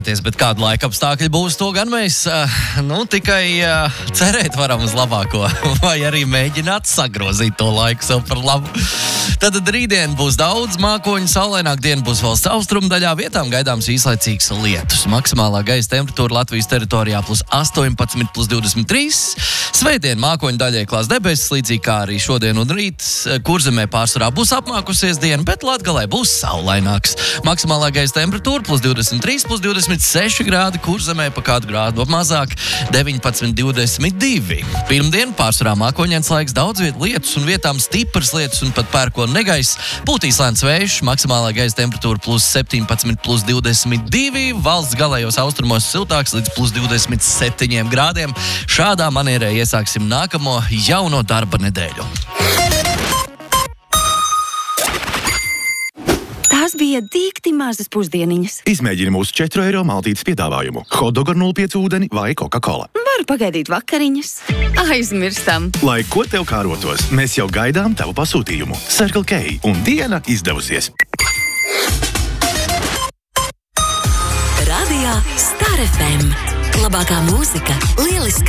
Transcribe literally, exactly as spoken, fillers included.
Bet kādu laika apstākļi būs, to gan mēs uh, nu, tikai uh, cerēt varam uz labāko, vai arī mēģināt sagrozīt to laiku sev par labu. Tad rītdien būs daudz mākoņu, saulaināk diena būs valsts austrumdaļā, vietām gaidāms īslaicīgs lietus. Maksimālā gaisa temperatūra Latvijas teritorijā plus astoņpadsmit, plus divdesmit trīs. Svētdien mākoņu daļai klās debesis, līdzīgi kā arī šodien un rīt. Kurzemē pārsvarā būs apmākusies diena, bet Latgalē būs saulaināks. Maksimālā gaisa temperatūra plus divdesmit trīs, plus divdesmit seši grādi, Kurzemē pa kādu grādu mazāk, deviņpadsmit, divdesmit divi. Pirmdien pārsvarā mākoņains laiks, daudz viet lietus un vietām stipras lietus un pat pērkona negaiss. Pūtīs lēns vējš, maksimālā gaisa temperatūra plus septiņpadsmit, plus divdesmit divi. Valsts galējos austrumos siltāks līdz plus divdesmit septiņiem grādiem. Šādā manierē iesāksim nākamo jauno darba nedēļu. Tās bija dīkti mazas pusdieniņas. Izmēģini mūsu četru eiro maltītes piedāvājumu. Hotdog ar nulle pieci ūdeni vai Coca-Cola. Varu pagaidīt vakariņas. Aizmirstam. Lai ko tev kārotos, mēs jau gaidām tavu pasūtījumu. Circle K un diena izdevusies. Radio Star F M. Labākā mūzika, lieliskā